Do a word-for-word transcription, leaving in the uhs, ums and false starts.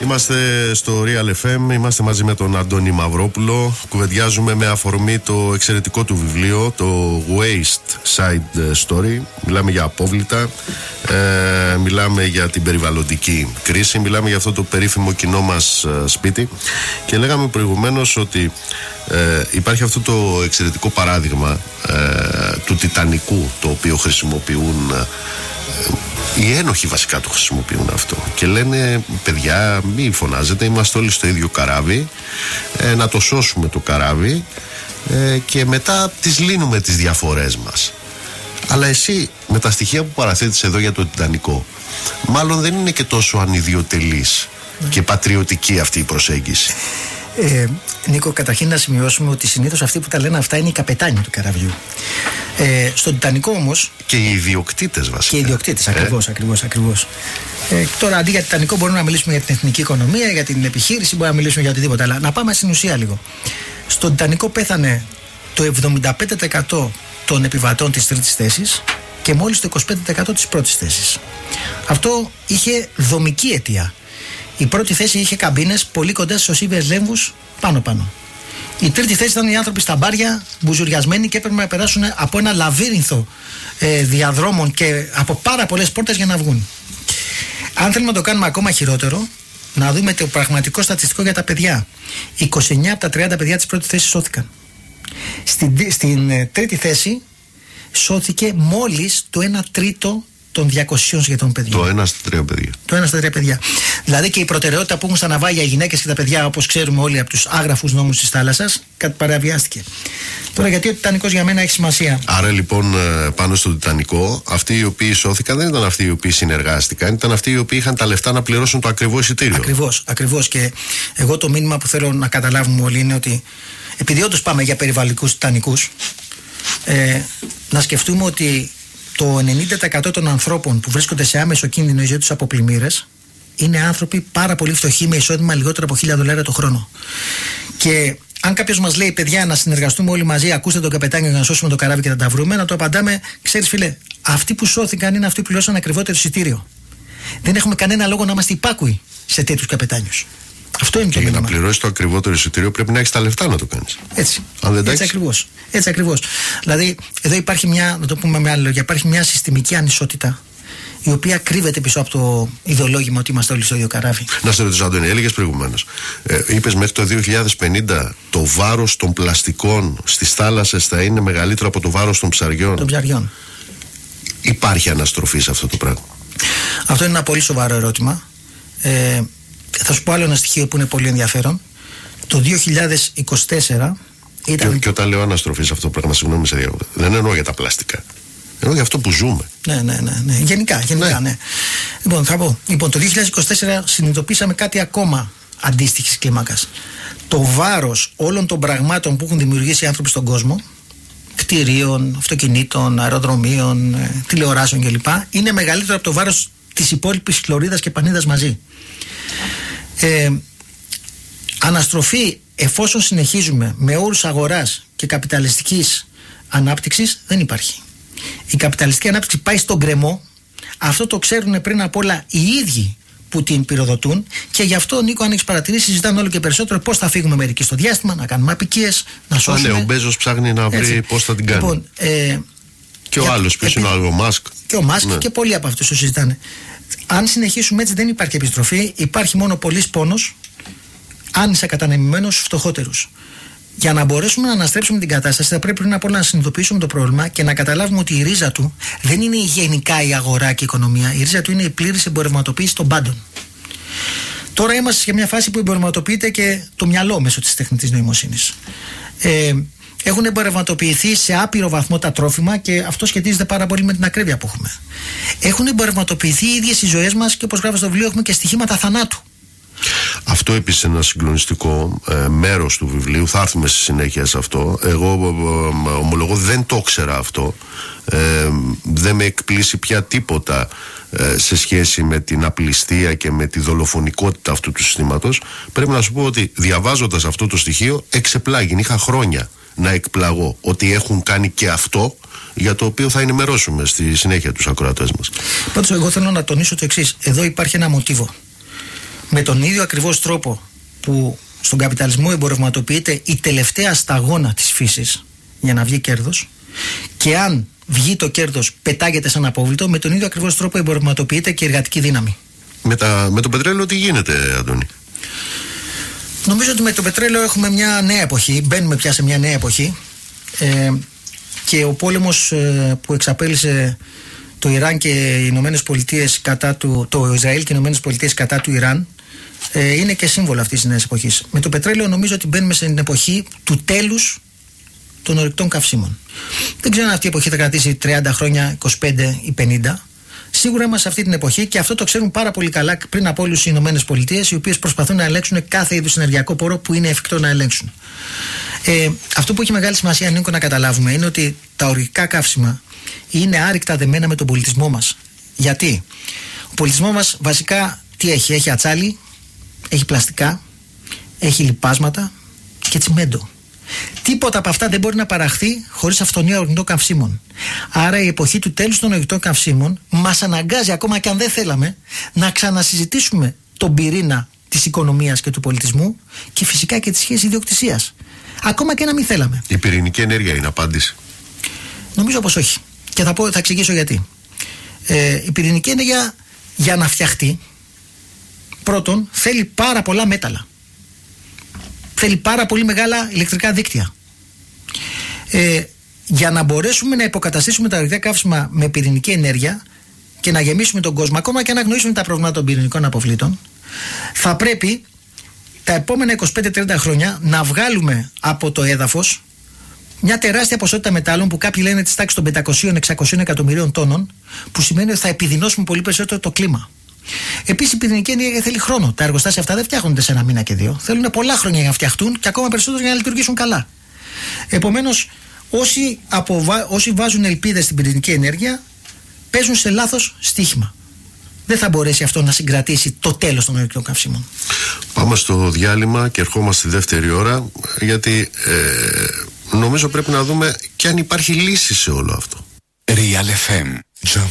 Είμαστε στο Real εφ εμ, είμαστε μαζί με τον Αντώνη Μαυρόπουλο. Κουβεντιάζουμε με αφορμή το εξαιρετικό του βιβλίο, το Waste Side Story. Μιλάμε για απόβλητα, ε, μιλάμε για την περιβαλλοντική κρίση, μιλάμε για αυτό το περίφημο κοινό μας ε, σπίτι. Και λέγαμε προηγουμένως ότι ε, υπάρχει αυτό το εξαιρετικό παράδειγμα ε, του Τιτανικού, το οποίο χρησιμοποιούν ε, οι ένοχοι βασικά το χρησιμοποιούν αυτό και λένε, παιδιά, μη φωνάζετε, είμαστε όλοι στο ίδιο καράβι, ε, να το σώσουμε το καράβι ε, και μετά τις λύνουμε τις διαφορές μας. Αλλά εσύ με τα στοιχεία που παραθέτεις εδώ για το Τιτανικό, μάλλον δεν είναι και τόσο ανιδιοτελής mm. και πατριωτική αυτή η προσέγγιση. Ε, Νίκο, καταρχήν να σημειώσουμε ότι συνήθως αυτοί που τα λένε αυτά είναι οι καπετάνοι του καραβιού. Ε, στον Τιτανικό όμως. Και οι ιδιοκτήτες βασικά. Και οι ιδιοκτήτες, ακριβώς, ε? ακριβώς, ακριβώς. Ε, τώρα αντί για Τιτανικό μπορούμε να μιλήσουμε για την εθνική οικονομία, για την επιχείρηση, μπορούμε να μιλήσουμε για οτιδήποτε. Αλλά να πάμε στην ουσία λίγο. Στον Τιτανικό πέθανε το εβδομήντα πέντε τοις εκατό των επιβατών της τρίτης θέσης και μόλις το είκοσι πέντε τοις εκατό της πρώτης θέσης. Αυτό είχε δομική αιτία. Η πρώτη θέση είχε καμπίνες πολύ κοντά στους osíveis λέμβους πάνω-πάνω. Η τρίτη θέση ήταν οι άνθρωποι στα μπάρια, μπουζουριασμένοι και έπρεπε να περάσουν από ένα λαβύρινθο ε, διαδρόμων και από πάρα πολλές πόρτες για να βγουν. Αν θέλουμε να το κάνουμε ακόμα χειρότερο, να δούμε το πραγματικό στατιστικό για τα παιδιά. είκοσι εννέα από τα τριάντα παιδιά της πρώτης θέσης σώθηκαν. Στην, στην ε, τρίτη θέση σώθηκε μόλις το ένα τρίτο των διακοσίων σχεδόν παιδιών. Το ένα στα τρία παιδιά. Το ένα στα τρία παιδιά. Δηλαδή και η προτεραιότητα που έχουν στα ναυάγια οι γυναίκες και τα παιδιά, όπως ξέρουμε όλοι από τους άγραφους νόμους της θάλασσας, κάτι παραβιάστηκε. Τώρα, γιατί ο Τιτανικός για μένα έχει σημασία. Άρα λοιπόν πάνω στο Τιτανικό, αυτοί οι οποίοι σώθηκαν δεν ήταν αυτοί οι οποίοι συνεργάστηκαν, ήταν αυτοί οι οποίοι είχαν τα λεφτά να πληρώσουν το ακριβό εισιτήριο. Ακριβώς, ακριβώς. Και εγώ το μήνυμα που θέλω να καταλάβουμε όλοι είναι ότι επειδή όντως πάμε για περιβαλλοντικούς Τιτανικούς, ε, να σκεφτούμε ότι το ενενήντα τοις εκατό των ανθρώπων που βρίσκονται σε άμεσο κίνδυνο η ζωή τους από πλημμύρες είναι άνθρωποι πάρα πολύ φτωχοί με εισόδημα λιγότερο από χίλια δολάρια το χρόνο. Και αν κάποιος μας λέει, παιδιά, να συνεργαστούμε όλοι μαζί, ακούστε τον καπετάνιο για να σώσουμε το καράβι και να τα βρούμε, να το απαντάμε, ξέρεις φίλε, αυτοί που σώθηκαν είναι αυτοί που πληρώσαν ακριβότερο εισιτήριο. Δεν έχουμε κανένα λόγο να είμαστε υπάκουοι σε τέτοιους καπετάνιους. Αυτό είναι και το για μήνυμα. να πληρώσεις το ακριβότερο εισιτήριο πρέπει να έχεις τα λεφτά να το κάνεις. Έτσι. Αν δεν Έτσι ακριβώς. Έτσι ακριβώς. Δηλαδή, εδώ υπάρχει μια, να το πούμε με άλλα λόγια, υπάρχει μια συστημική ανισότητα η οποία κρύβεται πίσω από το ιδεολόγημα ότι είμαστε όλοι στο ίδιο καράβι. Να σε ρωτήσω, Αντώνη, έλεγες προηγουμένως. Ε, είπες μέχρι το δύο χιλιάδες πενήντα το βάρος των πλαστικών στις θάλασσες θα είναι μεγαλύτερο από το βάρος των ψαριών. Των ψαριών. Υπάρχει αναστροφή σε αυτό το πράγμα? Αυτό είναι ένα πολύ σοβαρό ερώτημα. Ε, θα σου πω άλλο ένα στοιχείο που είναι πολύ ενδιαφέρον. Το δύο χιλιάδες είκοσι τέσσερα ήταν... Και, και όταν λέω αναστροφή σε αυτό το πράγμα, συγγνώμη σε διακόπτω, δεν εννοώ για τα πλαστικά. Εννοώ για αυτό που ζούμε. Ναι, ναι, ναι. ναι. Γενικά, γενικά, ναι. ναι. Λοιπόν, θα πω. Λοιπόν, το δύο χιλιάδες είκοσι τέσσερα συνειδητοποίησαμε κάτι ακόμα αντίστοιχης κλίμακας. Το βάρος όλων των πραγμάτων που έχουν δημιουργήσει οι άνθρωποι στον κόσμο, κτηρίων, αυτοκινήτων, αεροδρομίων, ε, τηλεοράσεων κλπ., είναι μεγαλύτερο από το βάρος της υπόλοιπης χλωρίδας και πανίδας μαζί. Ε, αναστροφή, εφόσον συνεχίζουμε με όρους αγοράς και καπιταλιστικής ανάπτυξης, δεν υπάρχει. Η καπιταλιστική ανάπτυξη πάει στον γκρεμό. Αυτό το ξέρουν πριν απ' όλα οι ίδιοι που την πυροδοτούν και γι' αυτό, Νίκο, αν έχεις παρατηρήσει, συζητάνε όλο και περισσότερο πώς θα φύγουμε μερικοί στο διάστημα, να κάνουμε απικίες, να σώσουμε. Ναι, ο Μπέζος ψάχνει να βρει πώς θα την κάνει. Λοιπόν, ε, και ο άλλος, ποιος είναι ο Μάσκ. Και ο Μάσκ, ναι. Και πολλοί από αυτούς το συζητάνε. Αν συνεχίσουμε έτσι, δεν υπάρχει επιστροφή, υπάρχει μόνο πολύς πόνος, άνισα κατανεμημένος στους φτωχότερους. Για να μπορέσουμε να αναστρέψουμε την κατάσταση, θα πρέπει πριν απ' όλα να συνειδητοποιήσουμε το πρόβλημα και να καταλάβουμε ότι η ρίζα του δεν είναι γενικά η αγορά και η οικονομία. Η ρίζα του είναι η πλήρης εμπορευματοποίηση των πάντων. Τώρα είμαστε σε μια φάση που εμπορευματοποιείται και το μυαλό μέσω της τεχνητής νοημοσύνης. Ε, έχουν εμπορευματοποιηθεί σε άπειρο βαθμό τα τρόφιμα και αυτό σχετίζεται πάρα πολύ με την ακρίβεια που έχουμε. Έχουν εμπορευματοποιηθεί οι ίδιες οι ζωές μας και όπως γράφω στο βιβλίο, έχουμε και στοιχήματα θανάτου. Αυτό επίσης είναι ένα συγκλονιστικό ε, μέρος του βιβλίου. Θα έρθουμε στη συνέχεια σε αυτό. Εγώ ε, ε, ομολογώ δεν το ήξερα αυτό. Ε, δεν με εκπλήσει πια τίποτα ε, σε σχέση με την απληστία και με τη δολοφονικότητα αυτού του συστήματος. Πρέπει να σου πω ότι διαβάζοντας αυτό το στοιχείο εξεπλάγει. Είχα χρόνια να εκπλαγώ ότι έχουν κάνει και αυτό, για το οποίο θα ενημερώσουμε στη συνέχεια τους ακροατές μας. Πάντως εγώ θέλω να τονίσω το εξής. Εδώ υπάρχει ένα μοτίβο. με τον ίδιο ακριβώς τρόπο που στον καπιταλισμό εμπορευματοποιείται η τελευταία σταγόνα της φύσης για να βγει κέρδος, και αν βγει το κέρδος πετάγεται σαν απόβλητο, με τον ίδιο ακριβώς τρόπο εμπορευματοποιείται και η εργατική δύναμη. Με, τα, με το πετρέλαιο τι γίνεται, Αντώνη? Νομίζω ότι με το πετρέλαιο έχουμε μια νέα εποχή, μπαίνουμε πια σε μια νέα εποχή, ε, και ο πόλεμος ε, που εξαπέλυσε το Ιράν και οι Ηνωμένες Πολιτείες κατά του, το Ισραήλ και οι Ηνωμένες Πολιτείες κατά του Ιράν, ε, είναι και σύμβολο αυτής της νέας εποχής. Με το πετρέλαιο νομίζω ότι μπαίνουμε στην εποχή του τέλους των ορυκτών καυσίμων. Δεν ξέρω αν αυτή η εποχή θα κρατήσει τριάντα χρόνια, είκοσι πέντε ή πενήντα. Σίγουρα είμαστε σε αυτή την εποχή, και αυτό το ξέρουν πάρα πολύ καλά πριν από όλους οι Ηνωμένες Πολιτείες, οι οποίες προσπαθούν να ελέγξουν κάθε είδους ενεργειακό πόρο που είναι εφικτό να ελέγξουν. Ε, αυτό που έχει μεγάλη σημασία, Νίκο, να καταλάβουμε είναι ότι τα ορυκτικά καύσιμα είναι άρρηκτα δεμένα με τον πολιτισμό μας. Γιατί? Ο πολιτισμός μας βασικά τι έχει? Έχει ατσάλι, έχει πλαστικά, έχει λιπάσματα και τσιμέντο. Τίποτα από αυτά δεν μπορεί να παραχθεί χωρίς αυτονία ορυκτών καυσίμων. Άρα η εποχή του τέλους των ορυκτών καυσίμων μας αναγκάζει, ακόμα και αν δεν θέλαμε, να ξανασυζητήσουμε τον πυρήνα της οικονομίας και του πολιτισμού, και φυσικά και τις σχέσεις ιδιοκτησίας. Ακόμα και να μην θέλαμε. Η πυρηνική ενέργεια είναι απάντηση? Νομίζω πως όχι. Και θα, πω, θα εξηγήσω γιατί. Ε, η πυρηνική ενέργεια, για να φτιαχτεί, πρώτον θέλει πάρα πολλά μέταλλα. Θέλει πάρα πολύ μεγάλα ηλεκτρικά δίκτυα. Ε, για να μπορέσουμε να υποκαταστήσουμε τα ορυκτά καύσιμα με πυρηνική ενέργεια και να γεμίσουμε τον κόσμο, ακόμα και να γνωρίσουμε τα προβλήματα των πυρηνικών αποβλήτων, θα πρέπει τα επόμενα είκοσι πέντε με τριάντα χρόνια να βγάλουμε από το έδαφος μια τεράστια ποσότητα μετάλλων, που κάποιοι λένε της τάξης των πεντακόσια με εξακόσια εκατομμυρίων τόνων, που σημαίνει ότι θα επιδεινώσουμε πολύ περισσότερο το κλίμα. Επίσης, η πυρηνική ενέργεια θέλει χρόνο. Τα εργοστάσια αυτά δεν φτιάχνονται σε ένα μήνα και δύο. Θέλουν πολλά χρόνια για να φτιαχτούν, και ακόμα περισσότερο για να λειτουργήσουν καλά. Επομένως, όσοι, αποβα... όσοι βάζουν ελπίδες στην πυρηνική ενέργεια παίζουν σε λάθος στοίχημα. Δεν θα μπορέσει αυτό να συγκρατήσει το τέλος των ορυκτών καυσίμων. Πάμε στο διάλειμμα και ερχόμαστε στη δεύτερη ώρα, γιατί ε, νομίζω πρέπει να δούμε και αν υπάρχει λύση σε όλο αυτό. Real εφ εμ.